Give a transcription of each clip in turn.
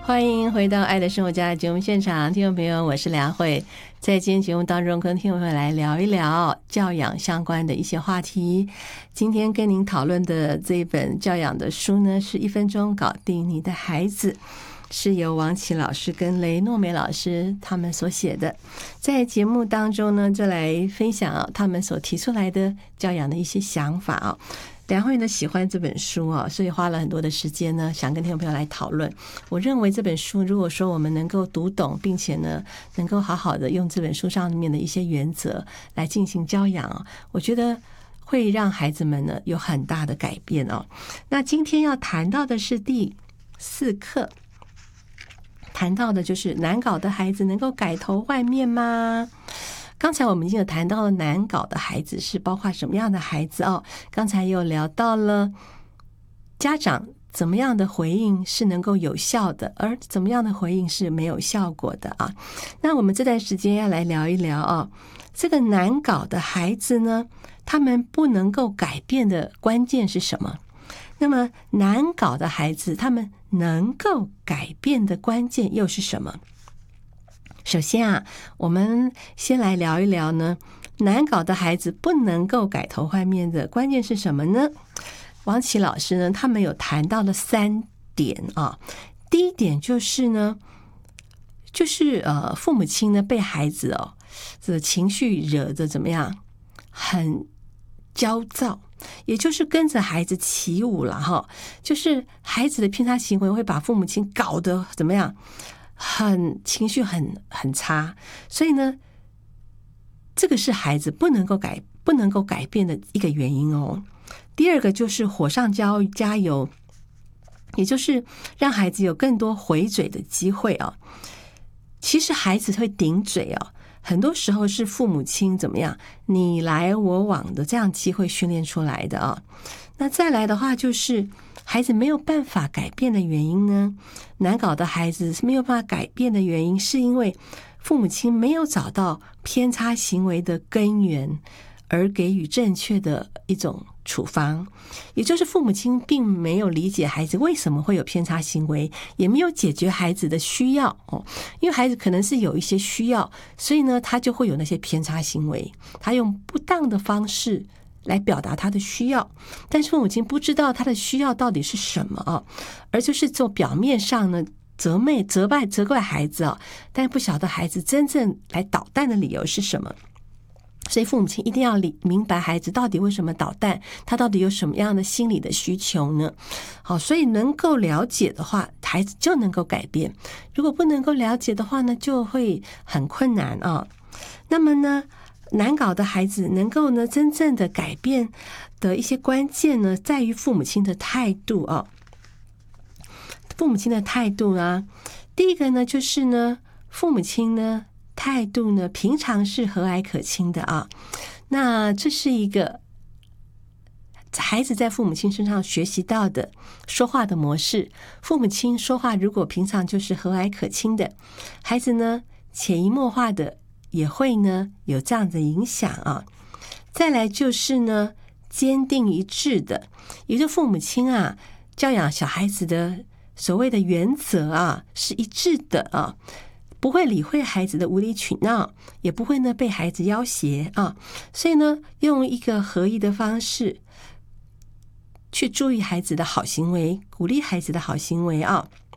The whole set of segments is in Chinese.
欢迎回到爱的生活家的节目现场，听众朋友，我是梁慧。在今天节目当中跟听众朋友来聊一聊教养相关的一些话题。今天跟您讨论的这一本教养的书呢，是1分钟搞定你的孩子，是由王琦老师跟雷诺美老师他们所写的。在节目当中呢，就来分享他们所提出来的教养的一些想法。梁慧呢喜欢这本书所以花了很多的时间呢，想跟听众朋友来讨论。我认为这本书如果说我们能够读懂，并且呢能够好好的用这本书上面的一些原则来进行教养，我觉得会让孩子们呢有很大的改变。那今天要谈到的是第4课，谈到的就是难搞的孩子能够改头换面吗？刚才我们已经有谈到了难搞的孩子是包括什么样的孩子刚才又聊到了家长怎么样的回应是能够有效的，而怎么样的回应是没有效果的那我们这段时间要来聊一聊这个难搞的孩子呢，他们不能够改变的关键是什么？那么难搞的孩子他们能够改变的关键又是什么？首先我们先来聊一聊呢，难搞的孩子不能够改头换面的关键是什么呢？王琦老师呢，他们有谈到了3点第一点就是呢，就是父母亲呢被孩子这情绪惹得怎么样，很焦躁，也就是跟着孩子起舞了就是孩子的偏差行为会把父母亲搞得怎么样，情绪很差，所以呢，这个是孩子不能够改变的一个原因第二个就是火上加油，也就是让孩子有更多回嘴的机会其实孩子会顶嘴很多时候是父母亲怎么样你来我往的这样机会训练出来的那再来的话就是孩子没有办法改变的原因呢，难搞的孩子没有办法改变的原因是因为父母亲没有找到偏差行为的根源而给予正确的一种处方，也就是父母亲并没有理解孩子为什么会有偏差行为，也没有解决孩子的需要因为孩子可能是有一些需要，所以呢他就会有那些偏差行为，他用不当的方式来表达他的需要，但是父母亲不知道他的需要到底是什么而就是做表面上呢责怪孩子但不晓得孩子真正来捣蛋的理由是什么。所以父母亲一定要明白孩子到底为什么捣蛋，他到底有什么样的心理的需求呢？好，所以能够了解的话，孩子就能够改变；如果不能够了解的话呢，就会很困难那么呢，难搞的孩子能够呢真正的改变的一些关键呢，在于父母亲的态度父母亲的态度第一个呢就是呢，父母亲呢态度呢平常是和蔼可亲的那这是一个孩子在父母亲身上学习到的说话的模式。父母亲说话如果平常就是和蔼可亲的，孩子呢潜移默化的也会呢有这样的影响再来就是呢坚定一致的，也就是父母亲教养小孩子的所谓的原则是一致的不会理会孩子的无理取闹，也不会呢被孩子要挟所以呢用一个合一的方式去注意孩子的好行为，鼓励孩子的好行为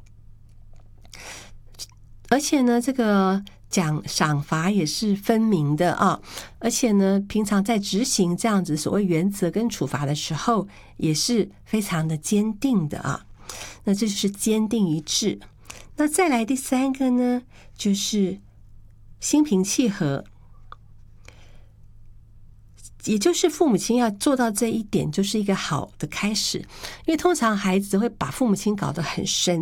而且呢这个赏罚也是分明的而且呢平常在执行这样子所谓原则跟处罚的时候也是非常的坚定的那这就是坚定一致。那再来第3个呢，就是心平气和，也就是父母亲要做到这一点，就是一个好的开始。因为通常孩子会把父母亲搞得很生